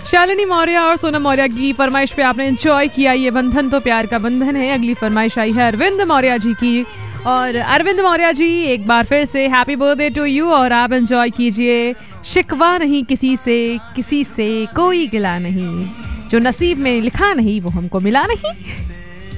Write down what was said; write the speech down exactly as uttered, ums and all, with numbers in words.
शालिनी मौर्य और सोनम मौर्य की फरमाइश पे आपने एंजॉय किया ये बंधन तो प्यार का बंधन है। अगली फरमाइश आई है अरविंद मौर्य जी की, और अरविंद मौर्य जी एक बार फिर से हैप्पी बर्थडे टू यू, और आप एंजॉय कीजिए शिकवा नहीं किसी से, किसी से कोई गिला नहीं, जो नसीब में लिखा नहीं वो हमको मिला नहीं।